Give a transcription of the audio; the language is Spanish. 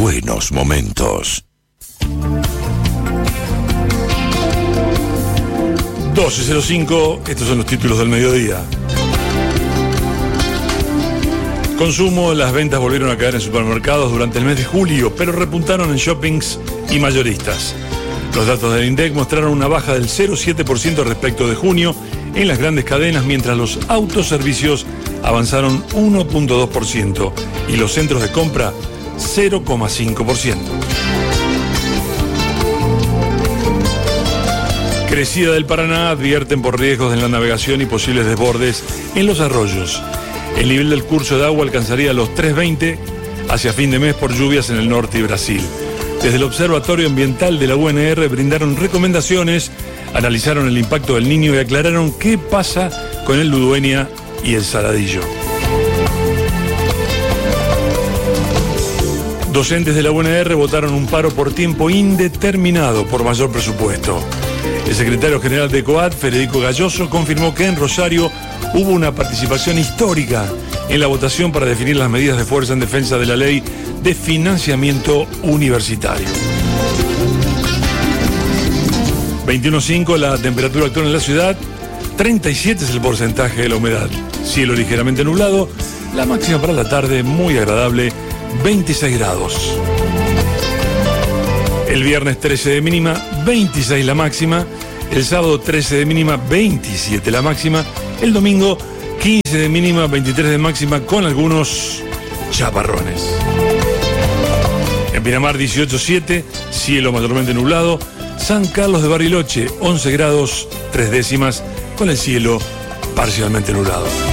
buenos momentos. 12:05, estos son los títulos del mediodía. Consumo, las ventas volvieron a caer en supermercados durante el mes de julio, pero repuntaron en shoppings y mayoristas. Los datos del INDEC mostraron una baja del 0,7% respecto de junio en las grandes cadenas, mientras los autoservicios avanzaron 1,2% y los centros de compra 0,5%. Crecida del Paraná advierten por riesgos en la navegación y posibles desbordes en los arroyos. El nivel del curso de agua alcanzaría los 3,20 hacia fin de mes por lluvias en el norte y Brasil. Desde el Observatorio Ambiental de la UNR brindaron recomendaciones, analizaron el impacto del Niño y aclararon qué pasa con el Ludueña y el Saladillo. Docentes de la UNR votaron un paro por tiempo indeterminado por mayor presupuesto. El secretario general de COAD, Federico Galloso, confirmó que en Rosario hubo una participación histórica en la votación para definir las medidas de fuerza en defensa de la ley de financiamiento universitario. 21,5 la temperatura actual en la ciudad, 37 es el porcentaje de la humedad. Cielo ligeramente nublado, la máxima para la tarde muy agradable, 26 grados. El viernes 13 de mínima, 26 la máxima. El sábado 13 de mínima, 27 la máxima. El domingo 15 de mínima, 23 de máxima, con algunos chaparrones. En Pinamar 18,7, cielo mayormente nublado. San Carlos de Bariloche 11 grados 3 décimas, con el cielo parcialmente nublado.